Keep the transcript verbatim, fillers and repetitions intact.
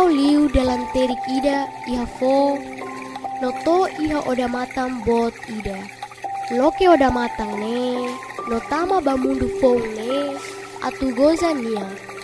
Kalau liu dalam terik ida iha fo, noto iha oda matang bot ida. Loke oda matang ne, notama bamundu fong ne, atu goza nia.